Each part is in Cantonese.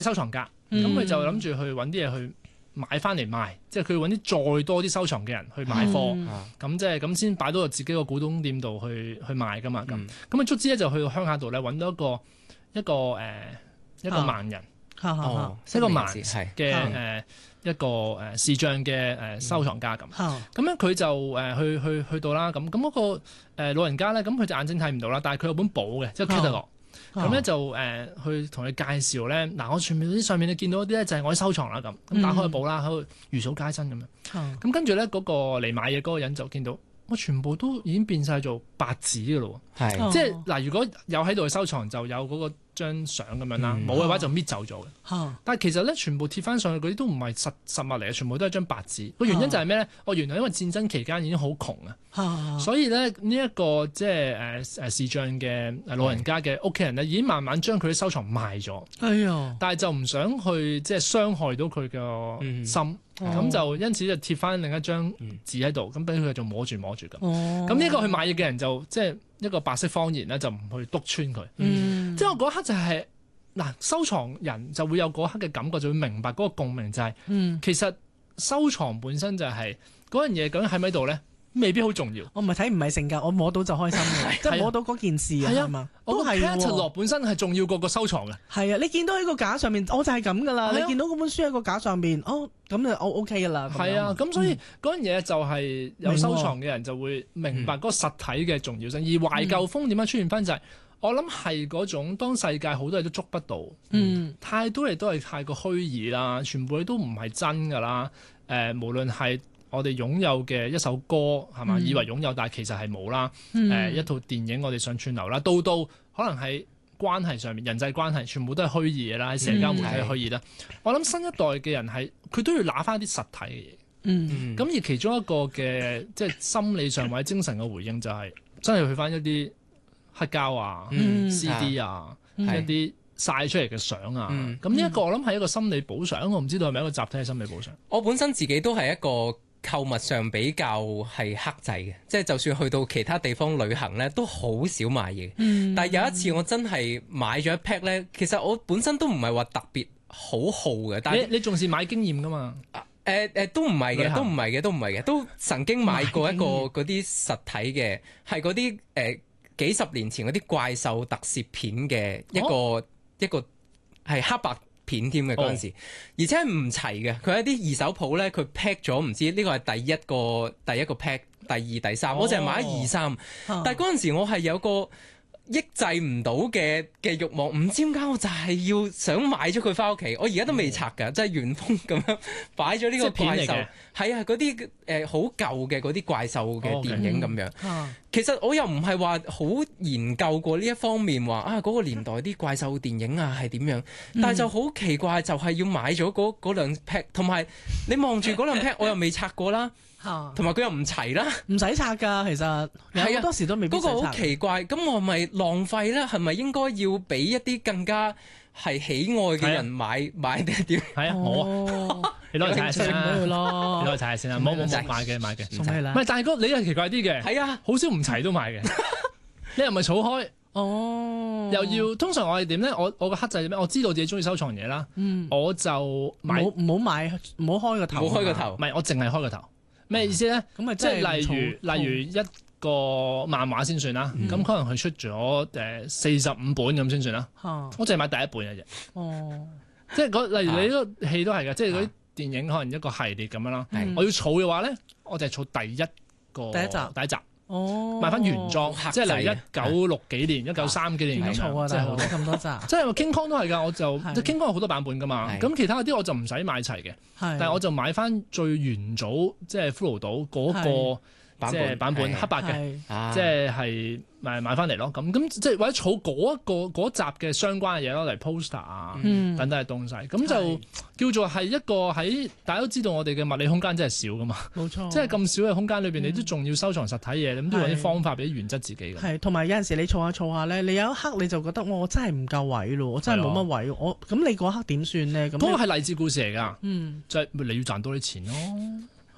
收藏家，咁佢就諗住去揾啲嘢去買翻嚟賣，即係佢揾啲再多啲收藏嘅人去買貨，咁即係咁先擺到自己個古董店度去賣噶嘛。咁啊，卒之咧就去到鄉下度咧揾到一個盲人，一個盲嘅一個視障嘅收藏家咁。咁樣佢就去到啦。咁嗰個老人家咧，咁佢隻眼睛睇唔到啦，但係佢有本簿嘅，即係 catalog。咁咧就去同你介紹咧，嗱我上面你見到啲咧就係我啲收藏啦咁，打開個簿啦，喺度如數家珍咁樣。咁跟住咧嗰個嚟買嘢嗰個人就見到，我全部都已經變晒做白紙嘅咯喎，即係嗱如果有喺度收藏就有嗰個張相咁樣啦，冇嘅話就搣走咗嘅。但係其實咧全部貼翻上去嗰啲都唔係實物嚟嘅，全部都係張白紙。個原因就係咩咧？原來因為戰爭期間已經好窮啊，所以咧呢一個即係視障嘅老人家嘅屋企人咧，已經慢慢將佢啲收藏賣咗。但係就唔想去即係傷害到佢嘅心，咁就因此就貼翻另一張紙喺度，咁俾佢就摸住咁。咁呢個去買嘢嘅人就即係一個白色謊言咧，就唔去篤穿佢。即係我嗰刻就係嗱，收藏人就會有嗰刻嘅感覺，就會明白嗰個共鳴就係，其實收藏本身就係嗰樣嘢究竟喺唔喺度咧，未必好重要。 我唔係性格，我摸到就開心嘅，即係摸到嗰件事啊嘛。 我個 catalog 本身係重要過個收藏嘅。 係啊，你見到喺個架上面，我就係咁噶啦。你見到嗰本書喺個架上面，咁就OK 噶啦。 係啊，咁所以嗰樣嘢就係有收藏嘅人就會明白嗰個實體嘅重要性。而懷舊風點樣出現翻就係，我諗係嗰種當世界好多嘢都捉不到，太多嘢都係太過虛擬啦，全部嘢都唔係真噶啦。無論係我哋擁有嘅一首歌係嘛，以為擁有但係其實係冇啦。一套電影我哋上串流啦，到可能喺關係上面人際關係全部都係虛擬嘅啦，喺社交媒體虛擬啦。我諗新一代嘅人係佢都要拿翻啲實體嘅嘢。咁而其中一個嘅即係心理上或者精神嘅回應就係真係去翻一啲黑膠啊、CD 啊、一啲晒出嚟嘅相啊。咁呢一個我諗係一個心理補償，我唔知道係咪一個集體嘅心理補償。 我本身自己都係一個購物上比較係克制嘅，即係就算去到其他地方旅行咧，都好少買嘢。但係有一次我真係買咗一 pack 咧，其實我本身都唔係話特別好好嘅，但係你重視買經驗㗎嘛？ 都唔係嘅，都曾經買過一個嗰啲實體嘅，係嗰啲幾十年前嗰啲怪獸特攝片嘅一個係黑白片添嘅嗰陣時，而且係唔齊嘅。佢喺啲二手鋪咧，佢 pack 咗唔知呢個係第一個 pack， 第二、第三，我淨係買咗2、3。但係嗰陣時我係有個抑制唔到嘅慾望，唔知點解我就係要想買咗佢翻屋企。我而家都未拆㗎，即係原封咁樣擺咗呢個怪獸。係啊，嗰啲好舊嘅嗰啲怪獸嘅電影咁樣。其實我又唔係話好研究過呢一方面，話嗰個年代啲怪獸電影啊係點樣，但係就好奇怪，就係要買咗嗰兩 pack， 同埋你望住嗰兩 pack， 我又未拆過啦。同埋佢又唔齊啦， 唔使拆㗎，其實係好多時都未必使拆。 嗰個好奇怪，咁我咪浪費咧？係咪應該要俾一啲更加係喜愛嘅人買定係點？ 係啊，我你攞嚟睇下先啦，你攞嚟睇下先啦，冇買嘅， 送俾你啦。 唔係，但係你係奇怪啲嘅， 係啊， 好少唔齊都買嘅，你又唔係儲開，又要通常我係點咧？我個克制係咩？我知道自己中意收藏嘢啦，我就買唔好開個頭， 唔好開個頭， 唔係我淨係開個頭。咩意思咧？ 咁啊， 即係例如一個漫畫先算啦，咁可能佢出咗45本咁先算啦。我淨係買第一本嘅啫。即係例如你呢個戲都係嘅，即係嗰啲電影可能一個系列咁樣啦。我要儲嘅話咧，我就係儲第一集。買翻原裝，即係例如1960幾年、1930幾年咁樣， 即係好多咁多集。 即係 King Kong 都係㗎，我就 King Kong 有好多版本㗎嘛。咁其他嗰啲我就唔使買齊嘅，但係我就買翻最元祖，即係骷髏島嗰個即係版本黑白嘅，即係買翻嚟咯。咁即係或者儲嗰集嘅相關嘅嘢咯，例如 poster 啊等等嘅東西。咁就叫做係一個喺大家都知道我哋嘅物理空間真係少噶嘛， 冇錯。 即係咁少嘅空間裏邊，你都仲要收藏實體嘢，咁都要揾啲方法俾啲原則自己嘅。 係，同埋有陣時你儲下咧，你有一刻你就覺得我真係唔夠位咯，我真係冇乜位。咁你嗰刻點算咧？咁嗰個係勵志故事嚟㗎，就係你要賺多啲錢咯。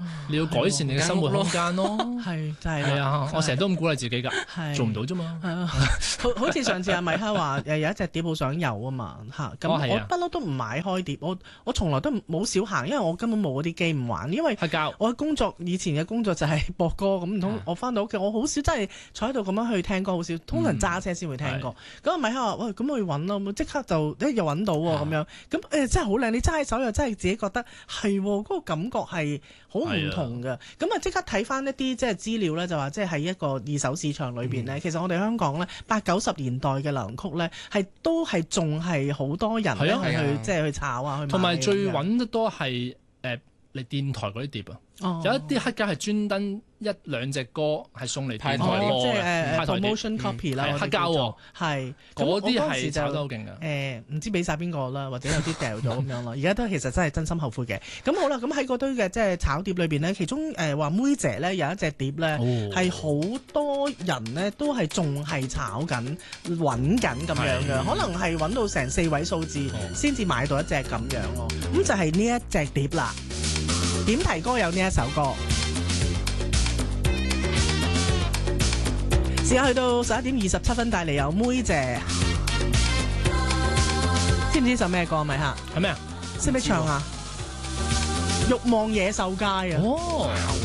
你要改善你嘅生活空間咯。 係就係係啊，我成日都咁鼓勵自己㗎， 係做唔到啫嘛。 係啊，好似上次阿米克話有一隻碟好想有啊嘛嚇，咁我不嬲都唔買開碟，我從來都冇少行，因為我根本冇嗰啲機唔玩，因為我以前嘅工作就係播歌，咁唔通我翻到屋企我好少真係坐喺度咁樣去聽歌，好少，通常揸車先會聽歌。咁阿米克話：喂，咁我去揾咯，即刻就又揾到喎咁樣，咁真係好靚，你揸喺手又真係自己覺得係嗰個感覺係好唔同嘅。咁啊即刻睇翻一啲即係資料咧，就話即係喺一個二手市場裏邊咧，其實我哋香港咧80-90年代嘅流行曲咧都係仲係好多人咧係去即係去炒啊，去買。 同埋最揾得多係你電台嗰啲碟啊。有一啲黑膠係專登1-2隻歌係送嚟電台播， 即係promotion copy 啦， 黑膠喎， 係嗰啲係炒得好勁㗎。 唔知俾晒邊個啦，或者有啲掉咗咁樣咯。而家都其實真係真心後悔嘅。咁好啦，咁喺嗰堆嘅即係炒碟裏邊咧，其中話妹姐咧有一隻碟咧係好多人咧都係仲係炒緊揾緊咁樣嘅，可能係揾到成4位數字先至買到一隻咁樣咯。咁就係呢一隻碟啦。點題歌有呢一首歌，時間去到11:27，帶嚟有妹姐，知唔知首咩歌咪嚇？ 係咩啊？ 識唔識唱啊？欲望野獸街啊！ 哦。